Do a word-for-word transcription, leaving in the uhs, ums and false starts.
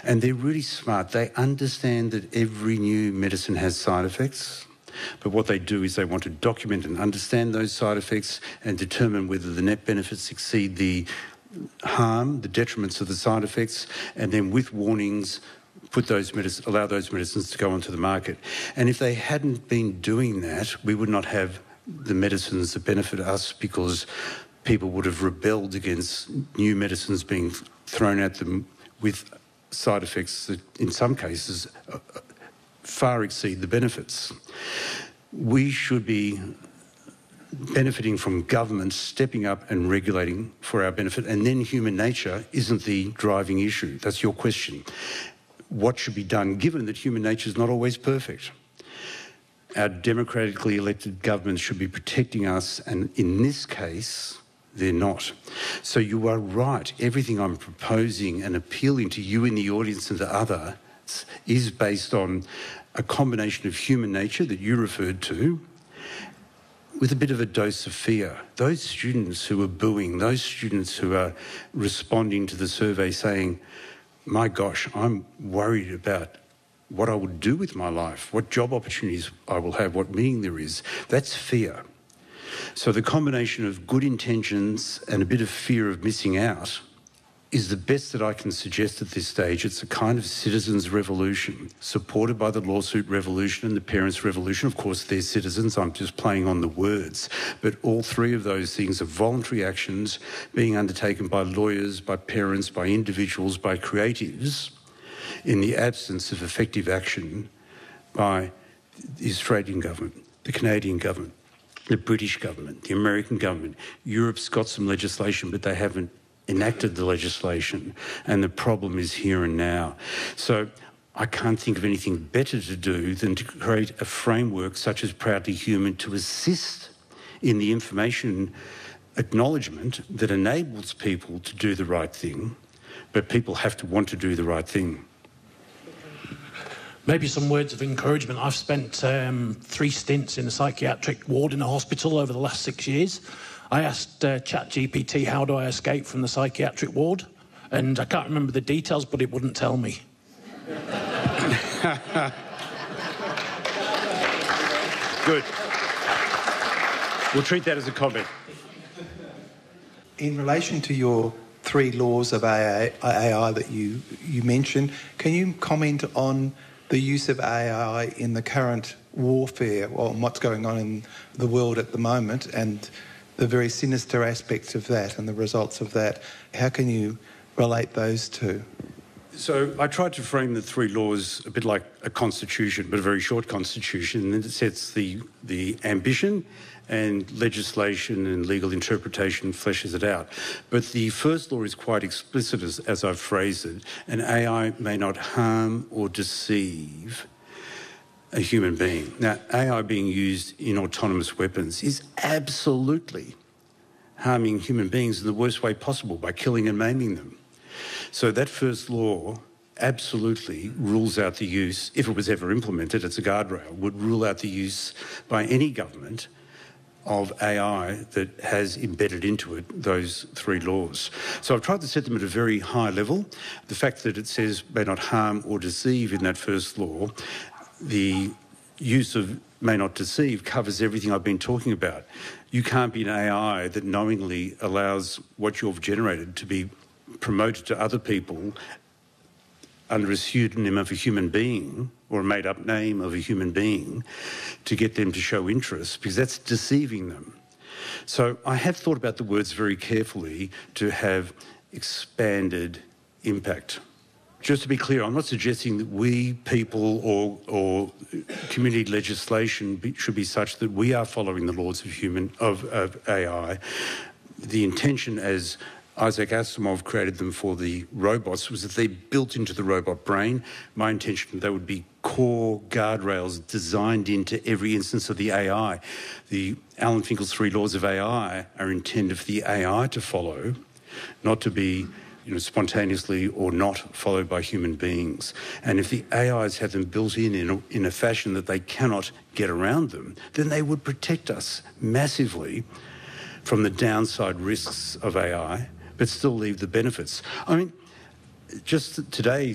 And they're really smart. They understand that every new medicine has side effects. But what they do is they want to document and understand those side effects and determine whether the net benefits exceed the harm, the detriments of the side effects, and then with warnings, put those medic- allow those medicines to go onto the market. And if they hadn't been doing that, we would not have the medicines that benefit us, because people would have rebelled against new medicines being thrown at them with side effects that in some cases far exceed the benefits. We should be benefiting from government stepping up and regulating for our benefit, and then human nature isn't the driving issue. That's your question. What should be done, given that human nature is not always perfect? Our democratically elected governments should be protecting us, and in this case, they're not. So you are right. Everything I'm proposing and appealing to you in the audience and to others is based on a combination of human nature that you referred to with a bit of a dose of fear. Those students who are booing, those students who are responding to the survey saying, my gosh, I'm worried about what I would do with my life, what job opportunities I will have, what meaning there is, that's fear. So the combination of good intentions and a bit of fear of missing out is the best that I can suggest at this stage. It's a kind of citizens' revolution, supported by the lawsuit revolution and the parents' revolution. Of course, they're citizens. I'm just playing on the words. But all three of those things are voluntary actions being undertaken by lawyers, by parents, by individuals, by creatives, in the absence of effective action by the Australian government, the Canadian government, the British government, the American government. Europe's got some legislation, but they haven't enacted the legislation, and the problem is here and now. So I can't think of anything better to do than to create a framework such as Proudly Human to assist in the information acknowledgement that enables people to do the right thing, but people have to want to do the right thing. Maybe some words of encouragement. I've spent um, three stints in a psychiatric ward in a hospital over the last six years. I asked uh, ChatGPT, how do I escape from the psychiatric ward? And I can't remember the details, but it wouldn't tell me. Good. We'll treat that as a comment. In relation to your three laws of A I that you, you mentioned, can you comment on the use of A I in the current warfare, or what's going on in the world at the moment, and the very sinister aspects of that and the results of that? How can you relate those two? So I tried to frame the three laws a bit like a constitution, but a very short constitution, and it sets the, the ambition, and legislation and legal interpretation fleshes it out. But the first law is quite explicit, as, as I've phrased it. An A I may not harm or deceive a human being. Now, A I being used in autonomous weapons is absolutely harming human beings in the worst way possible, by killing and maiming them. So that first law absolutely rules out the use, if it was ever implemented, it's a guardrail, would rule out the use by any government of A I that has embedded into it those three laws. So I've tried to set them at a very high level. The fact that it says may not harm or deceive in that first law, the use of may not deceive covers everything I've been talking about. You can't be an A I that knowingly allows what you've generated to be promoted to other people under a pseudonym of a human being or a made-up name of a human being to get them to show interest, because that's deceiving them. So I have thought about the words very carefully to have expanded impact. Just to be clear, I'm not suggesting that we, people, or, or community legislation be, should be such that we are following the laws of human of, of A I. The intention, as Isaac Asimov created them for the robots, was that they built into the robot brain. My intention, they would be core guardrails designed into every instance of the A I. The Alan Finkel's three laws of A I are intended for the A I to follow, not to be you know, spontaneously or not followed by human beings. And if the A Is have them built in in a, in a fashion that they cannot get around them, then they would protect us massively from the downside risks of A I, but still leave the benefits. I mean, just today,